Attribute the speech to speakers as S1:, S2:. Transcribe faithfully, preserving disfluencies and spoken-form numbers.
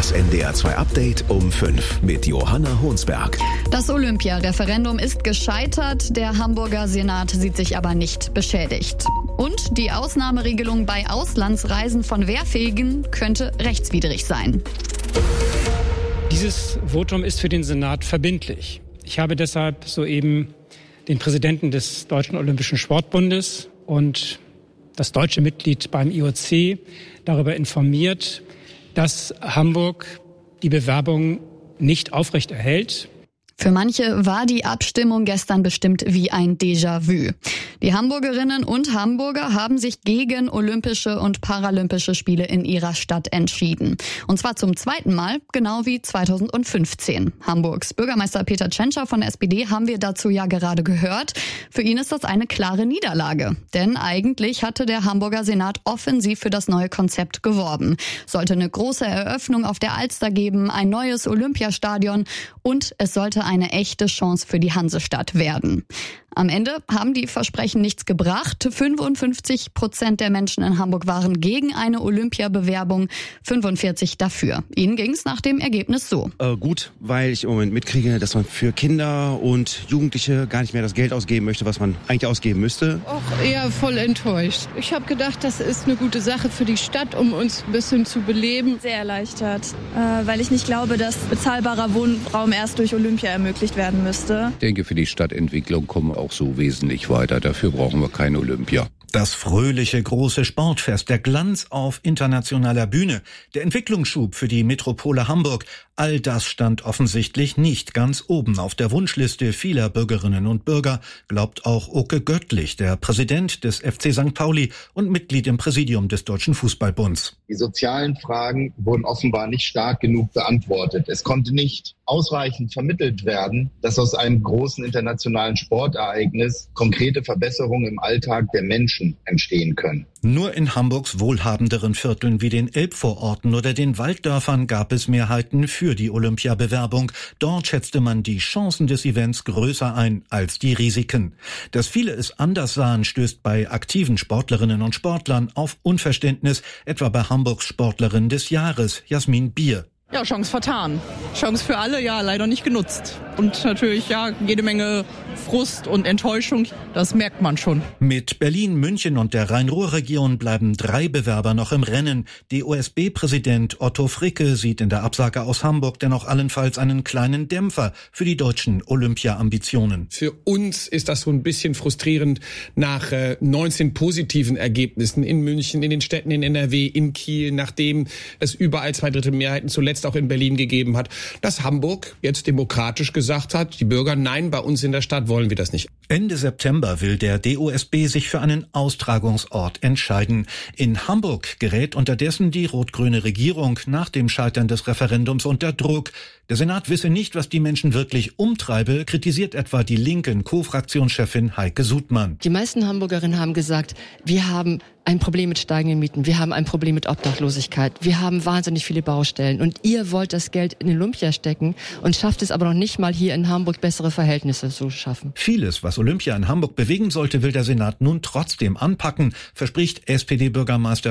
S1: Das N D R zwei Update um fünf mit Johanna Honsberg.
S2: Das Olympia-Referendum ist gescheitert, der Hamburger Senat sieht sich aber nicht beschädigt. Und die Ausnahmeregelung bei Auslandsreisen von Wehrfähigen könnte rechtswidrig sein.
S3: Dieses Votum ist für den Senat verbindlich. Ich habe deshalb soeben den Präsidenten des Deutschen Olympischen Sportbundes und das deutsche Mitglied beim I O C darüber informiert, dass Hamburg die Bewerbung nicht aufrechterhält.
S2: Für manche war die Abstimmung gestern bestimmt wie ein Déjà-vu. Die Hamburgerinnen und Hamburger haben sich gegen Olympische und Paralympische Spiele in ihrer Stadt entschieden. Und zwar zum zweiten Mal, genau wie zweitausendfünfzehn. Hamburgs Bürgermeister Peter Tschentscher von der S P D haben wir dazu ja gerade gehört. Für ihn ist das eine klare Niederlage. Denn eigentlich hatte der Hamburger Senat offensiv für das neue Konzept geworben. Sollte eine große Eröffnung auf der Alster geben, ein neues Olympiastadion und es sollte eine echte Chance für die Hansestadt werden. Am Ende haben die Versprechen nichts gebracht. fünfundfünfzig Prozent der Menschen in Hamburg waren gegen eine Olympiabewerbung, fünfundvierzig dafür. Ihnen ging es nach dem Ergebnis so.
S4: Äh, gut, weil ich im Moment mitkriege, dass man für Kinder und Jugendliche gar nicht mehr das Geld ausgeben möchte, was man eigentlich ausgeben müsste.
S5: Auch eher voll enttäuscht. Ich habe gedacht, das ist eine gute Sache für die Stadt, um uns ein bisschen zu beleben.
S6: Sehr erleichtert, äh, weil ich nicht glaube, dass bezahlbarer Wohnraum erst durch Olympia ermöglicht werden müsste.
S7: Ich denke, für die Stadtentwicklung kommen wir auch so wesentlich weiter. Dafür brauchen wir kein Olympia.
S8: Das fröhliche große Sportfest, der Glanz auf internationaler Bühne, der Entwicklungsschub für die Metropole Hamburg, all das stand offensichtlich nicht ganz oben auf der Wunschliste vieler Bürgerinnen und Bürger, glaubt auch Oke Göttlich, der Präsident des F C Sankt Pauli und Mitglied im Präsidium des Deutschen Fußballbunds.
S9: Die sozialen Fragen wurden offenbar nicht stark genug beantwortet. Es konnte nicht ausreichend vermittelt werden, dass aus einem großen internationalen Sportereignis konkrete Verbesserungen im Alltag der Menschen entstehen können.
S8: Nur in Hamburgs wohlhabenderen Vierteln wie den Elbvororten oder den Walddörfern gab es Mehrheiten für die Olympiabewerbung. Dort schätzte man die Chancen des Events größer ein als die Risiken. Dass viele es anders sahen, stößt bei aktiven Sportlerinnen und Sportlern auf Unverständnis, etwa bei Hamburgs Sportlerin des Jahres, Jasmin Bier.
S10: Ja, Chance vertan. Chance für alle, ja, leider nicht genutzt. Und natürlich, ja, jede Menge Frust und Enttäuschung, das merkt man schon.
S8: Mit Berlin, München und der Rhein-Ruhr-Region bleiben drei Bewerber noch im Rennen. D O S B-Präsident Otto Fricke sieht in der Absage aus Hamburg dennoch allenfalls einen kleinen Dämpfer für die deutschen Olympia-Ambitionen.
S11: Für uns ist das so ein bisschen frustrierend nach äh, neunzehn positiven Ergebnissen in München, in den Städten in N R W, in Kiel, nachdem es überall zwei Drittel Mehrheiten zuletzt auch in Berlin gegeben hat, dass Hamburg jetzt demokratisch gesagt hat, die Bürger, nein, bei uns in der Stadt wollen wir das nicht.
S8: Ende September will der D O S B sich für einen Austragungsort entscheiden. In Hamburg gerät unterdessen die rot-grüne Regierung nach dem Scheitern des Referendums unter Druck. Der Senat wisse nicht, was die Menschen wirklich umtreibe, kritisiert etwa die linken Co-Fraktionschefin Heike Sudmann.
S12: Die meisten Hamburgerinnen haben gesagt, wir haben ein Problem mit steigenden Mieten, wir haben ein Problem mit Obdachlosigkeit, wir haben wahnsinnig viele Baustellen und ihr wollt das Geld in Olympia stecken und schafft es aber noch nicht mal hier in Hamburg bessere Verhältnisse zu schaffen.
S8: Vieles, was Olympia in Hamburg bewegen sollte, will der Senat nun trotzdem anpacken, verspricht S P D-Bürgermeister